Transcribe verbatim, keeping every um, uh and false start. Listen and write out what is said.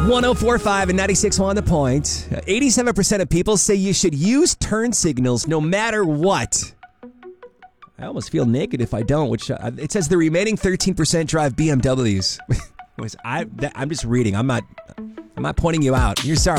one oh four point five and ninety-six point one The Point. eighty-seven percent of people say you should use turn signals no matter what. I almost feel naked if I don't, which uh, it says the remaining thirteen percent drive B M Ws. I, that, I'm just reading. I'm not I'm not pointing you out. You're sorry.